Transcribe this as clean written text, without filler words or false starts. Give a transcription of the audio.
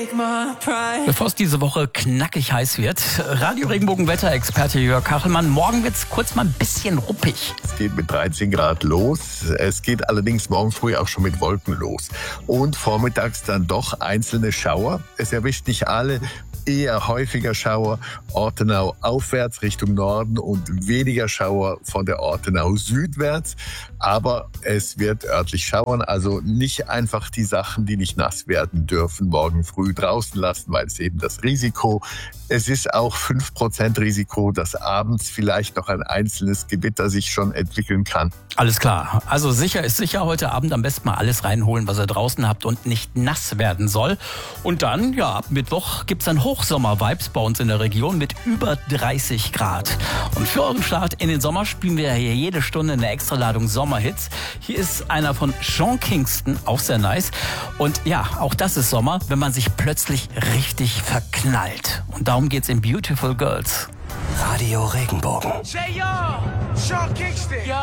Bevor es diese Woche knackig heiß wird, Radio-Regenbogen-Wetterexperte Jörg Kachelmann. Morgen wird es kurz mal ein bisschen ruppig. Es geht mit 13 Grad los. Es geht allerdings morgen früh auch schon mit Wolken los. Und vormittags dann doch einzelne Schauer. Es erwischt nicht alle. Eher häufiger Schauer Ortenau aufwärts Richtung Norden und weniger Schauer von der Ortenau südwärts. Aber es wird örtlich schauern, also nicht einfach die Sachen, die nicht nass werden dürfen, morgen früh draußen lassen, weil es eben das Risiko. Es ist auch 5% Risiko, dass abends vielleicht noch ein einzelnes Gewitter sich schon entwickeln kann. Alles klar. Also sicher ist sicher, heute Abend am besten mal alles reinholen, was ihr draußen habt und nicht nass werden soll. Und dann, ja, ab Mittwoch gibt's dann Hochsommer-Vibes bei uns in der Region mit über 30 Grad. Und für euren Start in den Sommer spielen wir hier jede Stunde eine Extraladung Sommerhits. Hier ist einer von Sean Kingston, auch sehr nice. Und ja, auch das ist Sommer, wenn man sich plötzlich richtig verknallt. Und darum geht's in Beautiful Girls. Radio Regenbogen. Say yo, Sean Kingston.